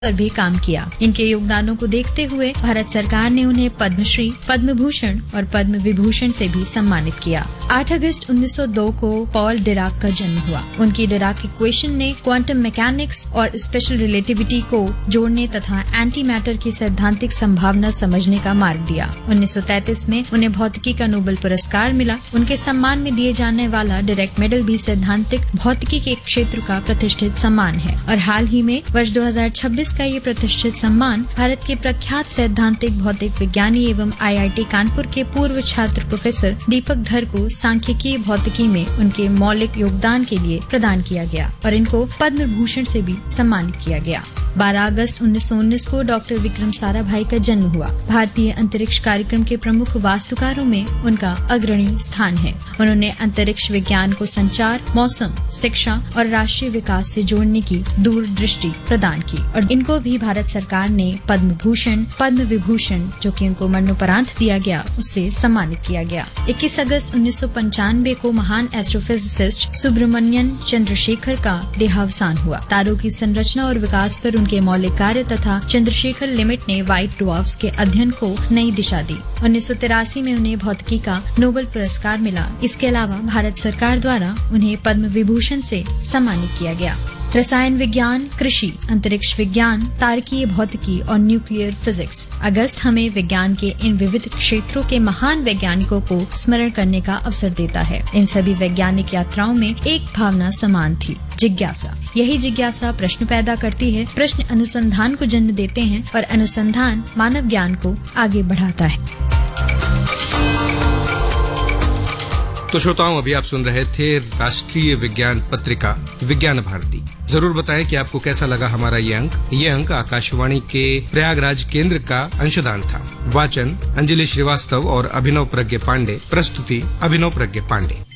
पर भी काम किया। इनके योगदानों को देखते हुए भारत सरकार ने उन्हें पद्मश्री, पद्म भूषण और पद्म विभूषण से भी सम्मानित किया। 8 अगस्त 1902 को पॉल डिराक का जन्म हुआ। उनकी डिराक इक्वेशन ने क्वांटम मैकेनिक्स और स्पेशल रिलेटिविटी को जोड़ने तथा एंटी मैटर की सैद्धांतिक संभावना समझने का मार्ग दिया। 1933 में उन्हें भौतिकी का नोबेल पुरस्कार मिला। उनके सम्मान में दिए जाने वाला डायरेक्ट मेडल भी सैद्धांतिक भौतिकी के क्षेत्र का प्रतिष्ठित सम्मान है। और हाल ही में वर्ष 2026 का ये प्रतिष्ठित सम्मान भारत के प्रख्यात सैद्धांतिक भौतिक विज्ञानी एवं IIT कानपुर के पूर्व छात्र प्रोफेसर दीपक धर को सांख्यिकीय भौतिकी में उनके मौलिक योगदान के लिए प्रदान किया गया और इनको पद्म भूषण से भी सम्मानित किया गया। 12 अगस्त 1919 को डॉक्टर विक्रम साराभाई का जन्म हुआ। भारतीय अंतरिक्ष कार्यक्रम के प्रमुख वास्तुकारों में उनका अग्रणी स्थान है। उन्होंने अंतरिक्ष विज्ञान को संचार, मौसम, शिक्षा और राष्ट्रीय विकास से जोड़ने की दूरदृष्टि प्रदान की और इनको भी भारत सरकार ने पद्म भूषण, पद्म विभूषण जो कि उनको मरणोपरांत दिया गया, उससे सम्मानित किया गया। 21 अगस्त 1995 को महान एस्ट्रोफिजिसिस्ट सुब्रमण्यन चंद्रशेखर का देहावसान हुआ। तारों की संरचना और विकास पर उनके मौलिक कार्य तथा चंद्रशेखर लिमिट ने व्हाइट ड्वार्फ्स के अध्ययन को नई दिशा दी। 1983 में उन्हें भौतिकी का नोबेल पुरस्कार मिला। इसके अलावा भारत सरकार द्वारा उन्हें पद्म विभूषण से सम्मानित किया गया। रसायन विज्ञान, कृषि, अंतरिक्ष विज्ञान, तारकीय भौतिकी और न्यूक्लियर फिजिक्स। अगस्त हमें विज्ञान के इन विविध क्षेत्रों के महान वैज्ञानिकों को स्मरण करने का अवसर देता है। इन सभी वैज्ञानिक यात्राओं में एक भावना समान थी, जिज्ञासा। यही जिज्ञासा प्रश्न पैदा करती है, प्रश्न अनुसंधान को जन्म देते हैं और अनुसंधान मानव ज्ञान को आगे बढ़ाता है। तो श्रोताओं, अभी आप सुन रहे थे राष्ट्रीय विज्ञान पत्रिका विज्ञान भारती। जरूर बताएं कि आपको कैसा लगा हमारा ये अंक। ये अंक आकाशवाणी के प्रयागराज केंद्र का अंशदान था। वाचन अंजलि श्रीवास्तव और अभिनव प्रज्ञ पांडे। प्रस्तुति अभिनव प्रज्ञ पांडे।